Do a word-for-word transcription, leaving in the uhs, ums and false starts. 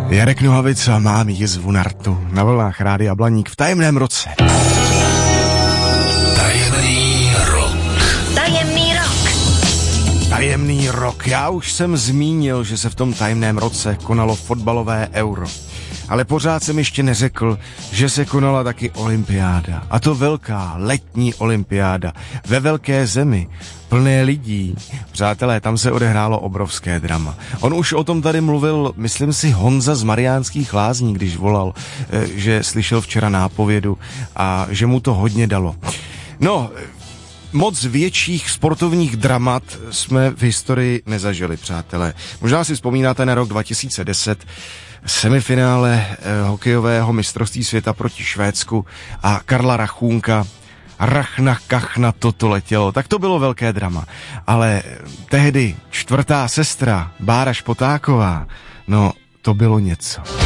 Jarek Nohavica má jizvu na rtu na vlnách Rádia Blaník v tajemném roce. Tajemný rok. Tajemný rok. Tajemný rok. Já už jsem zmínil, že se v tom tajemném roce konalo fotbalové Euro. Ale pořád jsem ještě neřekl, že se konala taky olympiáda. A to velká letní olympiáda ve velké zemi, plné lidí. Přátelé, tam se odehrálo obrovské drama. On už o tom tady mluvil, myslím si, Honza z Mariánských Lázní, když volal, že slyšel včera nápovědu a že mu to hodně dalo. No, moc větších sportovních dramat jsme v historii nezažili, přátelé. Možná si vzpomínáte na rok dva tisíce deset, semifinále eh, hokejového mistrovství světa proti Švédsku a Karla Rachůnka. Rachna, kachna, toto letělo. Tak to bylo velké drama. Ale tehdy čtvrtá sestra, Bára Špotáková, no to bylo něco.